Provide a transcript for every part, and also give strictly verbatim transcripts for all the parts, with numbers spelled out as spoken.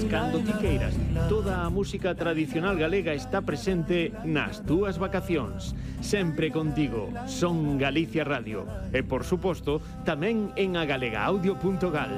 cando ti queiras. Toda a música tradicional galega está presente nas túas vacacións. Sempre contigo, Son Galicia Radio. E, por suposto, tamén en agalegaaudio punto gal.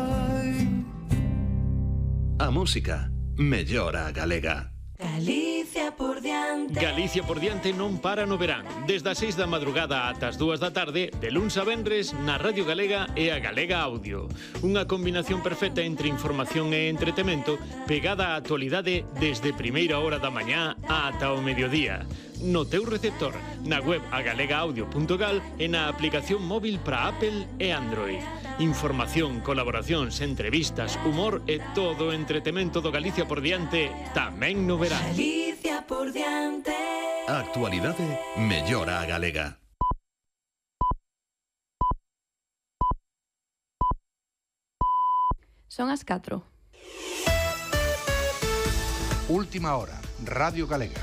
A música mellora a galega. Galicia por diante. Galicia por diante non para no verán. Desde as seis da madrugada ata as dúas da tarde, de luns a venres, na Radio Galega e a Galega Audio. Unha combinación perfecta entre información e entretemento, pegada á actualidade desde primeira hora da mañá ata o mediodía. No teu receptor, na web agalegaaudio punto gal e na aplicación móvil para Apple e Android. Información, colaboracións, entrevistas, humor e todo o entretemento do Galicia por diante tamén no verán. Galicia por diante. A actualidade mellora a galega. Son as catro. Última hora, Radio Galega.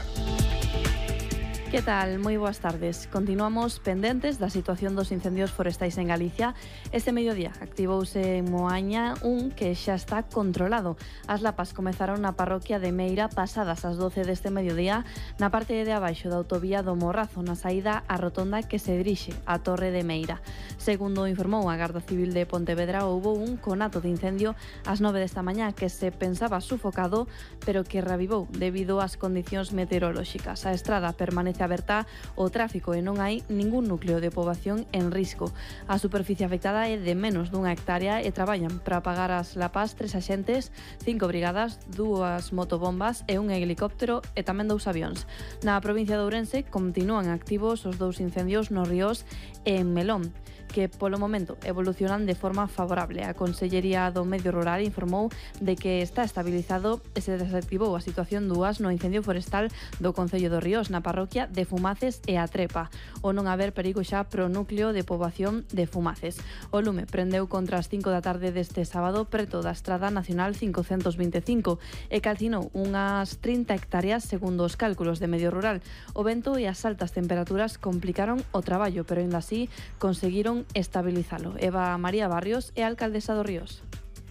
Que tal? Moi boas tardes. Continuamos pendentes da situación dos incendios forestais en Galicia. Este mediodía activouse en Moaña un que xa está controlado. As lapas comezaron na parroquia de Meira pasadas as doce deste mediodía na parte de abaixo da autovía do Morrazo, na saída á rotonda que se dirixe á Torre de Meira. Segundo informou a Garda Civil de Pontevedra, houbo un conato de incendio ás nove desta mañá que se pensaba sufocado, pero que revivou debido ás condicións meteorolóxicas. A estrada permanece aberta o tráfico e non hai ningún núcleo de poboación en risco. A superficie afectada é de menos dunha hectárea e traballan para apagar as lapas tres axentes, cinco brigadas, dúas motobombas e un helicóptero e tamén dous avións. Na provincia de Ourense continúan activos os dous incendios no Ríos e en Melón, que polo momento evolucionan de forma favorable. A Consellería do Medio Rural informou de que está estabilizado e se desactivou a situación dúas no incendio forestal do Concello do Ríos, na parroquia de Fumaces e a Trepa, o non haber perigo xa pro núcleo de poboación de Fumaces. O lume prendeu contra as cinco da tarde deste sábado preto da Estrada Nacional cincocentos vinte e cinco e calcinou unhas trinta hectáreas segundo os cálculos de Medio Rural. O vento e as altas temperaturas complicaron o traballo, pero ainda así conseguiron estabilizalo. Eva María Barrios é alcaldesa do Ríos.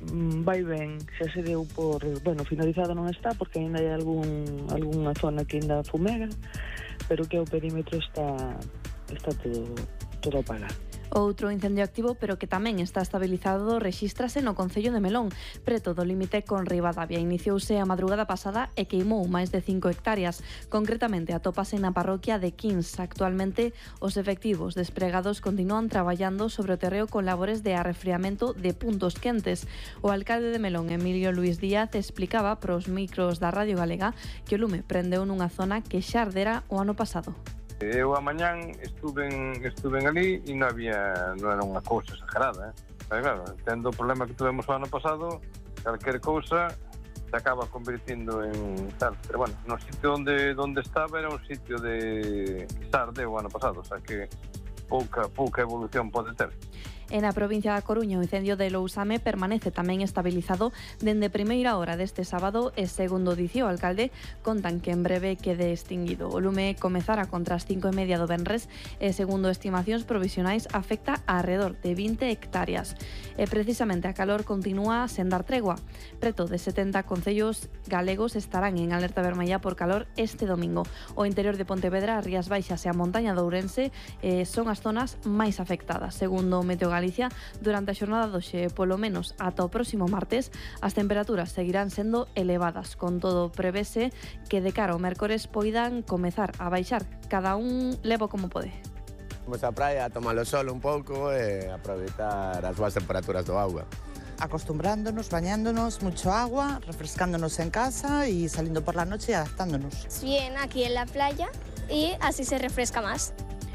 Vai ben, xa se deu por, bueno, finalizado non está porque ainda hai algún algunha zona que ainda fumega, pero que o perímetro está está todo todo apagado. Outro incendio activo, pero que tamén está estabilizado, rexístrase no Concello de Melón, preto do límite con Ribadavia. Iniciouse a madrugada pasada e queimou máis de cinco hectáreas. Concretamente, atópase na parroquia de Quins. Actualmente, os efectivos despregados continúan traballando sobre o terreo con labores de arrefriamento de puntos quentes. O alcalde de Melón, Emilio Luís Díaz, explicaba pros micros da Radio Galega que o lume prendeu nunha zona que xa ardera o ano pasado. Eu a mañán estuve estuve ali e non había, non era unha cousa exagerada, eh? Pero claro, tendo o problema que tuvemos o ano pasado, calquer cousa se acaba convirtiendo en tal, pero bueno, no sitio onde onde estaba era un sitio de sarde o ano pasado, o sea que pouca pouca evolución pode ter. En a provincia da Coruña, o incendio de Lousame permanece tamén estabilizado dende primeira hora deste sábado e, segundo dice o alcalde, contan que en breve quede extinguido. O lume comezara contra as cinco e media do venres e, segundo estimacións provisionais, afecta a alrededor de vinte hectáreas. E precisamente a calor continúa sen dar tregua. Preto de setenta concellos galegos estarán en alerta vermella por calor este domingo. O interior de Pontevedra, as Rías Baixas e a montaña de Ourense eh, son as zonas máis afectadas. Segundo o Meteo Galicia, durante a xornada doxe, polo menos ata o próximo martes, as temperaturas seguirán sendo elevadas. Con todo, prevese que de cara ao mércores poidan comezar a baixar. Cada un levo como pode. Vamos á praia a tomar o sol un pouco e aproveitar as boas temperaturas do auga. Acostumbrándonos, bañándonos, mucho agua, refrescándonos en casa y saliendo por la noche y adaptándonos. Bien aquí en la playa y así se refresca más.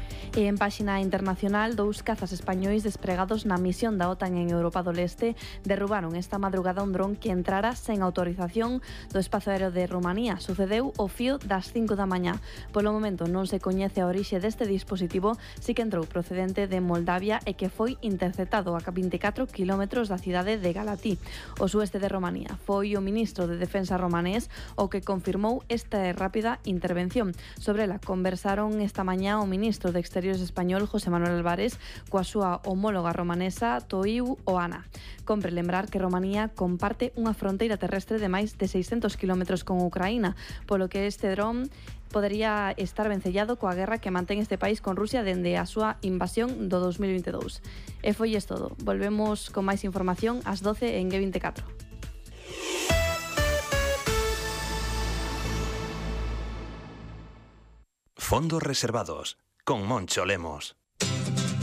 E en páxina internacional, dous cazas españois despregados na misión da OTAN en Europa do Leste derrubaron esta madrugada un dron que entrara sen autorización do espazo aéreo de Rumanía. Sucedeu ao fío das cinco da mañá. Polo momento non se coñece a orixe deste dispositivo, si que entrou procedente de Moldavia e que foi interceptado a vinte e catro kilómetros da cidade de Galatí, o sueste de Rumanía. Foi o ministro de Defensa romanés o que confirmou esta rápida intervención. Sobre ela conversaron esta mañá o ministro de Exteriores Exteriores español José Manuel Álvarez coa súa homóloga romanesa Toiu Oana. Compre lembrar que Romanía comparte unha fronteira terrestre de máis de seiscentos kilómetros con Ucraína, polo que este dron podería estar vencellado coa guerra que mantén este país con Rusia dende a súa invasión do dos mil vinte e dous. E foi isto todo. Volvemos con máis información ás doce en G veinticuatro. Fondos reservados con Moncho Lemos.